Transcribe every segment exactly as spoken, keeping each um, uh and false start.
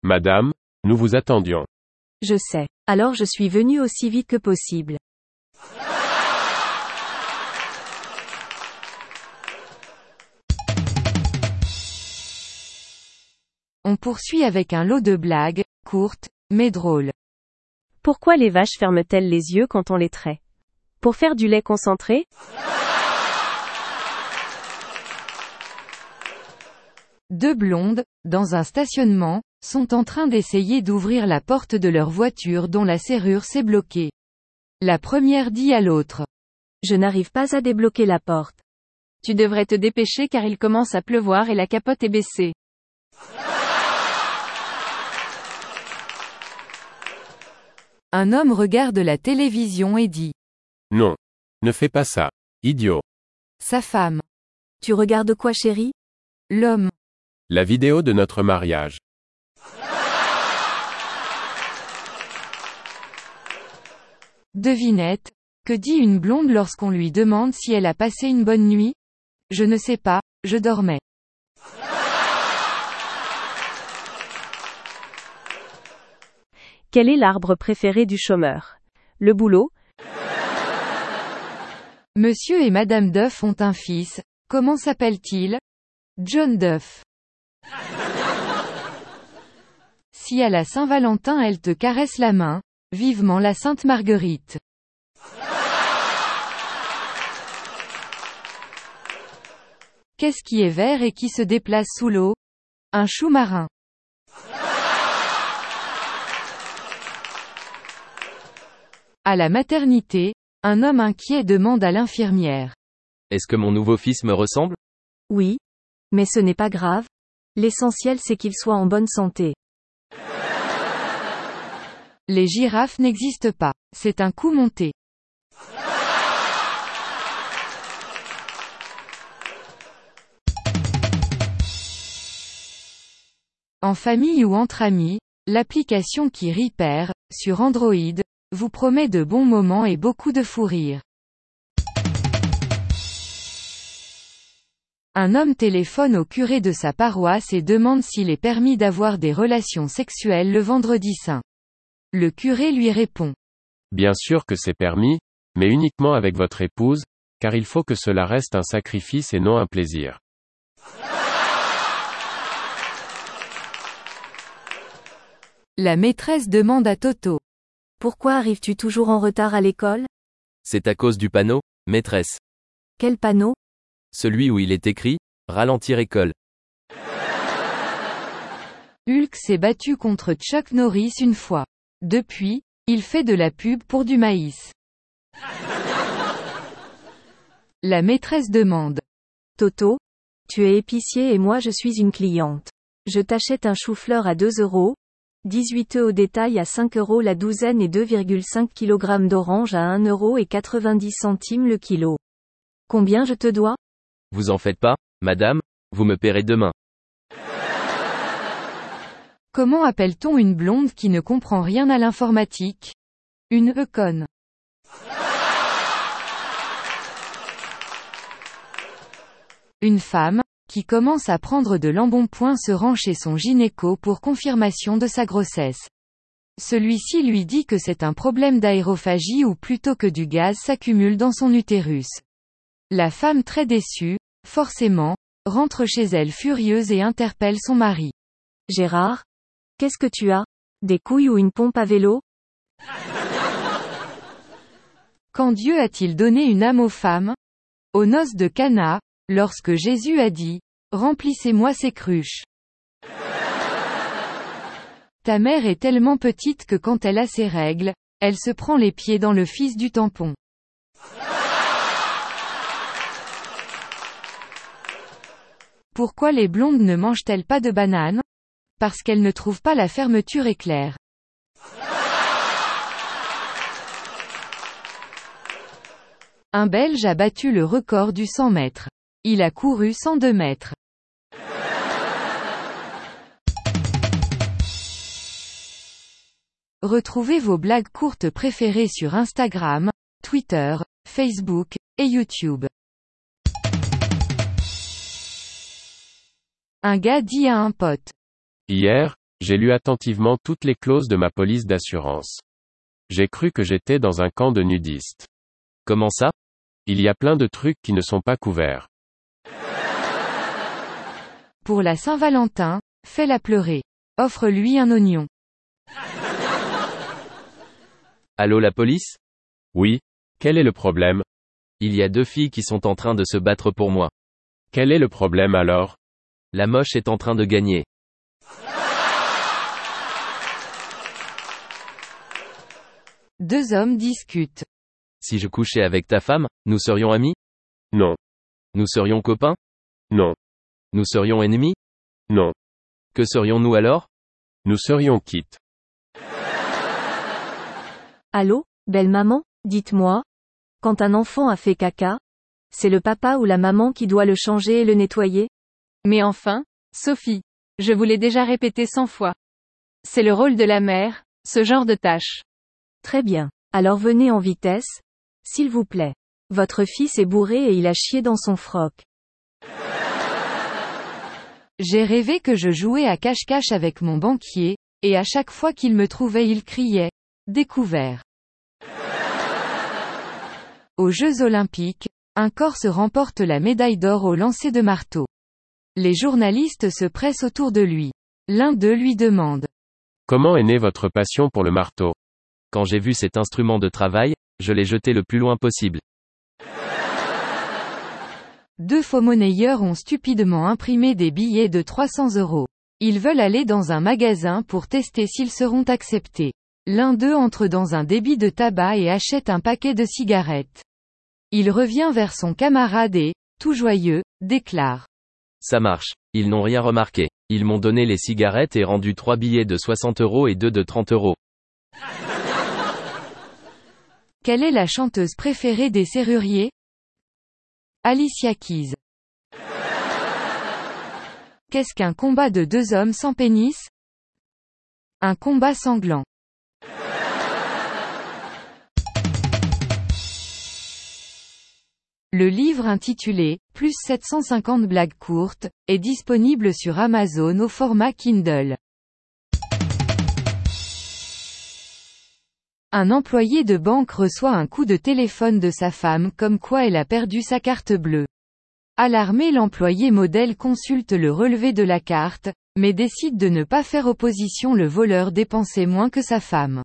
Madame, nous vous attendions. Je sais. Alors je suis venu aussi vite que possible. On poursuit avec un lot de blagues, courtes, mais drôles. Pourquoi les vaches ferment-elles les yeux quand on les traite? Pour faire du lait concentré? Deux blondes, dans un stationnement, sont en train d'essayer d'ouvrir la porte de leur voiture dont la serrure s'est bloquée. La première dit à l'autre: Je n'arrive pas à débloquer la porte. Tu devrais te dépêcher car il commence à pleuvoir et la capote est baissée. Un homme regarde la télévision et dit: Non. Ne fais pas ça. Idiot. Sa femme. Tu regardes quoi, chérie? L'homme. La vidéo de notre mariage. Devinette, que dit une blonde lorsqu'on lui demande si elle a passé une bonne nuit? Je ne sais pas, je dormais. Quel est l'arbre préféré du chômeur? Le boulot? Monsieur et Madame Duff ont un fils, comment s'appelle-t-il? John Duff. Si à la Saint-Valentin elle te caresse la main, vivement la Sainte Marguerite. Qu'est-ce qui est vert et qui se déplace sous l'eau? Un chou marin. À la maternité, un homme inquiet demande à l'infirmière: Est-ce que mon nouveau fils me ressemble? Oui. Mais ce n'est pas grave. L'essentiel c'est qu'il soit en bonne santé. Les girafes n'existent pas. C'est un coup monté. En famille ou entre amis, l'application qui Repair, sur Android, vous promet de bons moments et beaucoup de fou rire. Un homme téléphone au curé de sa paroisse et demande s'il est permis d'avoir des relations sexuelles le vendredi saint. Le curé lui répond: Bien sûr que c'est permis, mais uniquement avec votre épouse, car il faut que cela reste un sacrifice et non un plaisir. La maîtresse demande à Toto: Pourquoi arrives-tu toujours en retard à l'école? C'est à cause du panneau, maîtresse. Quel panneau? Celui où il est écrit « Ralentir école ». Hulk s'est battu contre Chuck Norris une fois. Depuis, il fait de la pub pour du maïs. La maîtresse demande: Toto? Tu es épicier et moi je suis une cliente. Je t'achète un chou-fleur à deux euros, dix-huit œufs au détail à cinq euros la douzaine et deux virgule cinq kilogrammes d'oranges à un euro et quatre-vingt-dix centimes le kilo. Combien je te dois? Vous en faites pas, madame, vous me paierez demain. Comment appelle-t-on une blonde qui ne comprend rien à l'informatique? Une e-conne. Une femme, qui commence à prendre de l'embonpoint se rend chez son gynéco pour confirmation de sa grossesse. Celui-ci lui dit que c'est un problème d'aérophagie ou plutôt que du gaz s'accumule dans son utérus. La femme très déçue, forcément, rentre chez elle furieuse et interpelle son mari. Gérard? Qu'est-ce que tu as? Des couilles ou une pompe à vélo? Quand Dieu a-t-il donné une âme aux femmes? Aux noces de Cana, lorsque Jésus a dit: Remplissez-moi ces cruches. Ta mère est tellement petite que quand elle a ses règles, elle se prend les pieds dans le fils du tampon. Pourquoi les blondes ne mangent-elles pas de bananes? Parce qu'elles ne trouvent pas la fermeture éclair. Un Belge a battu le record du cent mètres. Il a couru cent deux mètres. Retrouvez vos blagues courtes préférées sur Instagram, Twitter, Facebook, et YouTube. Un gars dit à un pote: Hier, J'ai lu attentivement toutes les clauses de ma police d'assurance. J'ai cru que j'étais dans un camp de nudistes. Comment ça? Il y a plein de trucs qui ne sont pas couverts. Pour la Saint-Valentin, fais-la pleurer. Offre-lui un oignon. Allô la police? Oui. Quel est le problème? Il y a deux filles qui sont en train de se battre pour moi. Quel est le problème alors? La moche est en train de gagner. Deux hommes discutent. Si je couchais avec ta femme, nous serions amis? Non. Nous serions copains? Non. Nous serions ennemis? Non. Que serions-nous alors? Nous serions quittes. Allô, belle maman, dites-moi. Quand un enfant a fait caca, c'est le papa ou la maman qui doit le changer et le nettoyer? Mais enfin, Sophie. Je vous l'ai déjà répété cent fois. C'est le rôle de la mère, ce genre de tâche. Très bien. Alors venez en vitesse, s'il vous plaît. Votre fils est bourré et il a chié dans son froc. J'ai rêvé que je jouais à cache-cache avec mon banquier, et à chaque fois qu'il me trouvait il criait « Découvert ». Aux Jeux Olympiques, un Corse remporte la médaille d'or au lancer de marteau. Les journalistes se pressent autour de lui. L'un d'eux lui demande. Comment est née votre passion pour le marteau? Quand j'ai vu cet instrument de travail, je l'ai jeté le plus loin possible. Deux faux-monnayeurs ont stupidement imprimé des billets de trois cents euros. Ils veulent aller dans un magasin pour tester s'ils seront acceptés. L'un d'eux entre dans un débit de tabac et achète un paquet de cigarettes. Il revient vers son camarade et, tout joyeux, déclare. Ça marche. Ils n'ont rien remarqué. Ils m'ont donné les cigarettes et rendu trois billets de soixante euros et deux de trente euros. Quelle est la chanteuse préférée des serruriers? Alicia Keys. Qu'est-ce qu'un combat de deux hommes sans pénis? Un combat sanglant. Le livre intitulé « Plus sept cent cinquante blagues courtes » est disponible sur Amazon au format Kindle. Un employé de banque reçoit un coup de téléphone de sa femme comme quoi elle a perdu sa carte bleue. Alarmé, l'employé modèle consulte le relevé de la carte, mais décide de ne pas faire opposition. Le voleur dépensait moins que sa femme.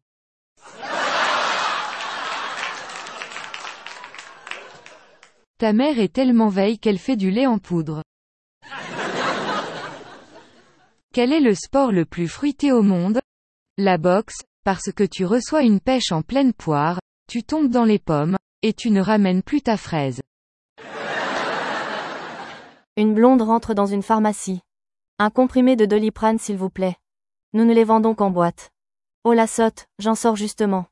Ta mère est tellement veille qu'elle fait du lait en poudre. Quel est le sport le plus fruité au monde? La boxe, parce que tu reçois une pêche en pleine poire, tu tombes dans les pommes, et tu ne ramènes plus ta fraise. Une blonde rentre dans une pharmacie. Un comprimé de Doliprane s'il vous plaît. Nous ne les vendons qu'en boîte. Oh la sotte, j'en sors justement.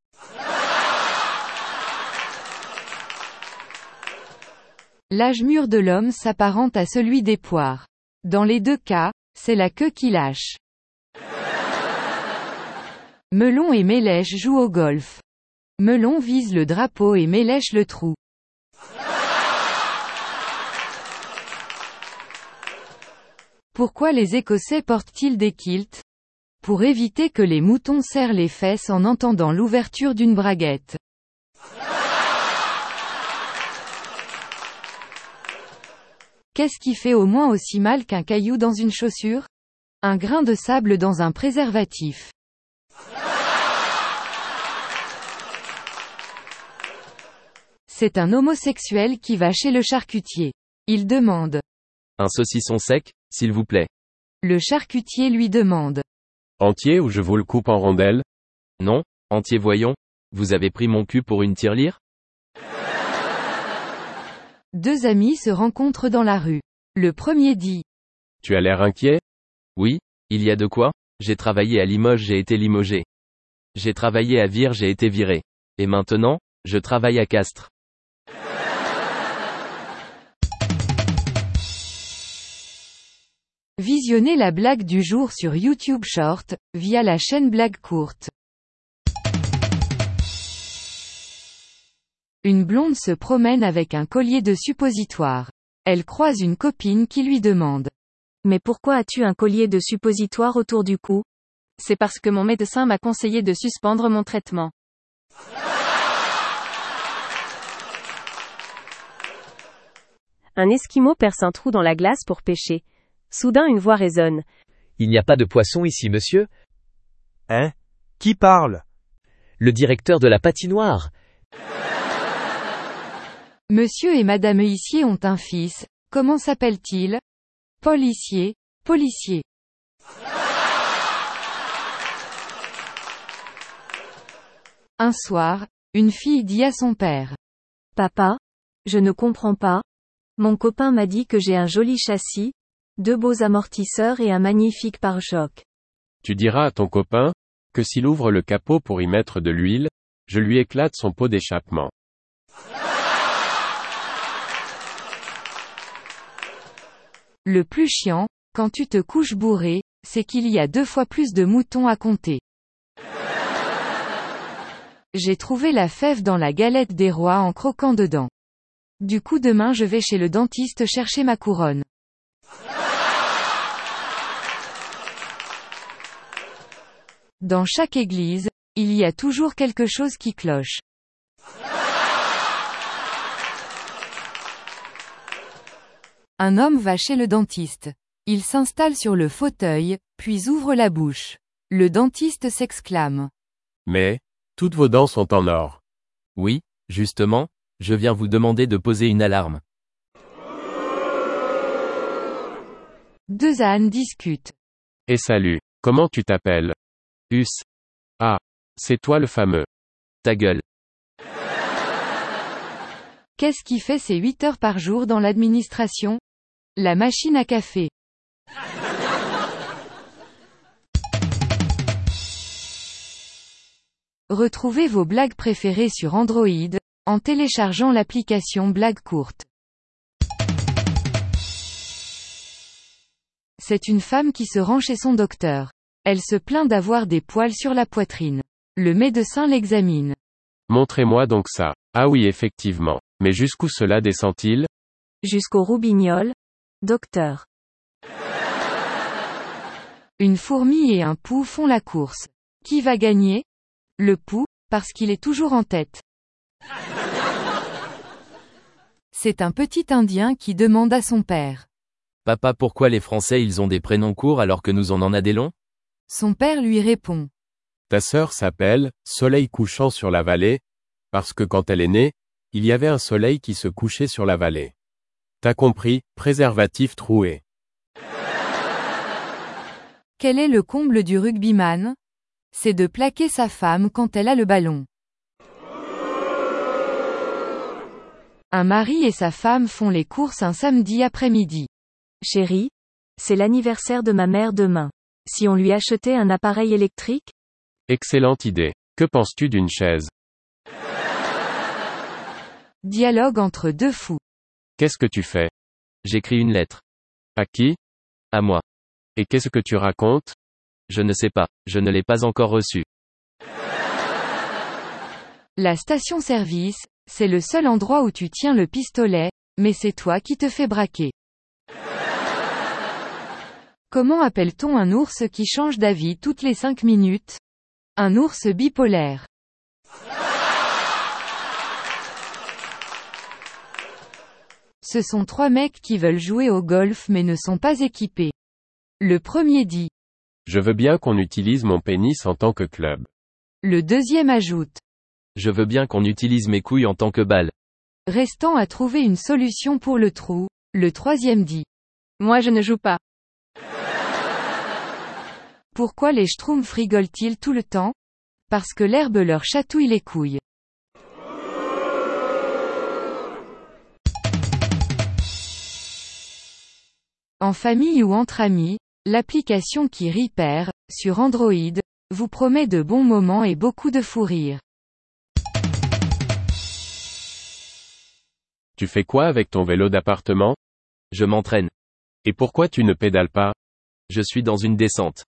L'âge mûr de l'homme s'apparente à celui des poires. Dans les deux cas, c'est la queue qui lâche. Melon et Mélèche jouent au golf. Melon vise le drapeau et Mélèche le trou. Pourquoi les Écossais portent-ils des kilts? Pour éviter que les moutons serrent les fesses en entendant l'ouverture d'une braguette. Qu'est-ce qui fait au moins aussi mal qu'un caillou dans une chaussure? Un grain de sable dans un préservatif. C'est un homosexuel qui va chez le charcutier. Il demande. Un saucisson sec, s'il vous plaît. Le charcutier lui demande. Entier ou je vous le coupe en rondelles? Non, entier voyons. Vous avez pris mon cul pour une tirelire? Deux amis se rencontrent dans la rue. Le premier dit. Tu as l'air inquiet? Oui, il y a de quoi. J'ai travaillé à Limoges, j'ai été limogé. J'ai travaillé à Vire, j'ai été viré. Et maintenant, je travaille à Castres. Visionnez la blague du jour sur YouTube Short, via la chaîne Blague Courte. Une blonde se promène avec un collier de suppositoire. Elle croise une copine qui lui demande. Mais pourquoi as-tu un collier de suppositoire autour du cou? C'est parce que mon médecin m'a conseillé de suspendre mon traitement. Un Esquimau perce un trou dans la glace pour pêcher. Soudain une voix résonne. Il n'y a pas de poisson ici, monsieur? Hein? Qui parle? Le directeur de la patinoire. Monsieur et madame Huissier ont un fils. Comment s'appelle-t-il? Paul Hissier, policier. Un soir, une fille dit à son père. Papa? Je ne comprends pas. Mon copain m'a dit que j'ai un joli châssis, deux beaux amortisseurs et un magnifique pare-choc. Tu diras à ton copain, que s'il ouvre le capot pour y mettre de l'huile, je lui éclate son pot d'échappement. Le plus chiant, quand tu te couches bourré, c'est qu'il y a deux fois plus de moutons à compter. J'ai trouvé la fève dans la galette des rois en croquant dedans. Du coup demain je vais chez le dentiste chercher ma couronne. Dans chaque église, il y a toujours quelque chose qui cloche. Un homme va chez le dentiste. Il s'installe sur le fauteuil, puis ouvre la bouche. Le dentiste s'exclame. Mais, toutes vos dents sont en or. Oui, justement, je viens vous demander de poser une alarme. Deux ânes discutent. Et salut, comment tu t'appelles? Us. Ah, c'est toi le fameux. Ta gueule. Qu'est-ce qui fait ces huit heures par jour dans l'administration? La machine à café. Retrouvez vos blagues préférées sur Android, en téléchargeant l'application Blagues courtes. C'est une femme qui se rend chez son docteur. Elle se plaint d'avoir des poils sur la poitrine. Le médecin l'examine. Montrez-moi donc ça. Ah oui effectivement. Mais jusqu'où cela descend-il? Jusqu'au roubignoles. Docteur. Une fourmi et un pou font la course. Qui va gagner? Le pou, parce qu'il est toujours en tête. C'est un petit Indien qui demande à son père. Papa, pourquoi les Français ils ont des prénoms courts alors que nous on en a des longs? Son père lui répond. Ta sœur s'appelle Soleil couchant sur la vallée, parce que quand elle est née, il y avait un soleil qui se couchait sur la vallée. T'as compris, préservatif troué. Quel est le comble du rugbyman? C'est de plaquer sa femme quand elle a le ballon. Un mari et sa femme font les courses un samedi après-midi. Chérie, c'est l'anniversaire de ma mère demain. Si on lui achetait un appareil électrique? Excellente idée. Que penses-tu d'une chaise? Dialogue entre deux fous. Qu'est-ce que tu fais? J'écris une lettre. À qui? À moi. Et qu'est-ce que tu racontes? Je ne sais pas, je ne l'ai pas encore reçue. La station-service, c'est le seul endroit où tu tiens le pistolet, mais c'est toi qui te fais braquer. Comment appelle-t-on un ours qui change d'avis toutes les cinq minutes? Un ours bipolaire. Ce sont trois mecs qui veulent jouer au golf mais ne sont pas équipés. Le premier dit. Je veux bien qu'on utilise mon pénis en tant que club. Le deuxième ajoute. Je veux bien qu'on utilise mes couilles en tant que balle. Restant à trouver une solution pour le trou, le troisième dit. Moi je ne joue pas. Pourquoi les schtroumpfs rigolent-ils tout le temps? Parce que l'herbe leur chatouille les couilles. En famille ou entre amis, l'application qui rit perd, sur Android, vous promet de bons moments et beaucoup de fou rire. Tu fais quoi avec ton vélo d'appartement? Je m'entraîne. Et pourquoi tu ne pédales pas? Je suis dans une descente.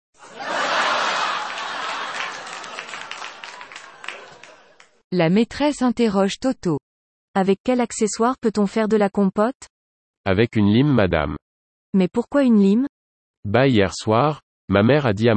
La maîtresse interroge Toto. Avec quel accessoire peut-on faire de la compote? Avec une lime madame. Mais pourquoi une lime? Bah hier soir, ma mère a dit à